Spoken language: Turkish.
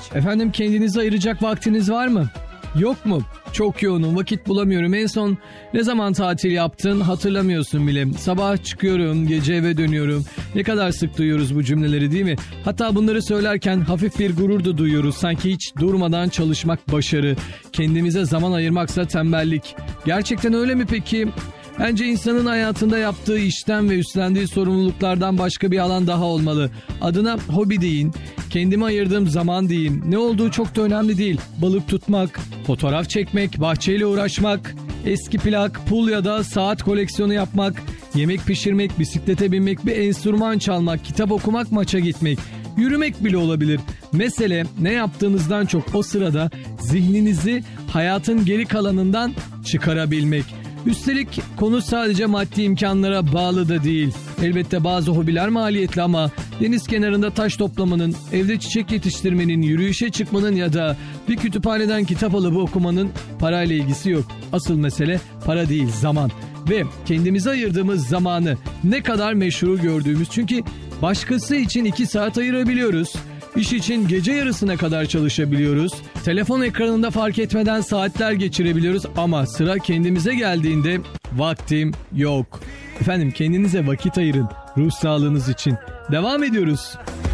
Efendim, kendinize ayıracak vaktiniz var mı? Yok mu? Çok yoğunum, vakit bulamıyorum. En son ne zaman tatil yaptın hatırlamıyorsun bile. Sabah çıkıyorum, gece eve dönüyorum. Ne kadar sık duyuyoruz bu cümleleri, değil mi? Hatta bunları söylerken hafif bir gurur da duyuyoruz. Sanki hiç durmadan çalışmak başarı, kendimize zaman ayırmaksa tembellik. Gerçekten öyle mi peki? Bence insanın hayatında yaptığı işten ve üstlendiği sorumluluklardan başka bir alan daha olmalı. Adına hobi deyin, kendime ayırdığım zaman deyin. Ne olduğu çok da önemli değil. Balık tutmak, fotoğraf çekmek, bahçeyle uğraşmak, eski plak, pul ya da saat koleksiyonu yapmak, yemek pişirmek, bisiklete binmek, bir enstrüman çalmak, kitap okumak, maça gitmek, yürümek bile olabilir. Mesele ne yaptığınızdan çok o sırada zihninizi hayatın geri kalanından çıkarabilmek. Üstelik konu sadece maddi imkanlara bağlı da değil. Elbette bazı hobiler maliyetli ama deniz kenarında taş toplamanın, evde çiçek yetiştirmenin, yürüyüşe çıkmanın ya da bir kütüphaneden kitap alıp okumanın parayla ilgisi yok. Asıl mesele para değil, zaman. Ve kendimize ayırdığımız zamanı ne kadar meşru gördüğümüz. Çünkü başkası için 2 saat ayırabiliyoruz. İş için gece yarısına kadar çalışabiliyoruz. Telefon ekranında fark etmeden saatler geçirebiliyoruz ama sıra kendimize geldiğinde vaktim yok. Efendim, kendinize vakit ayırın ruh sağlığınız için. Devam ediyoruz.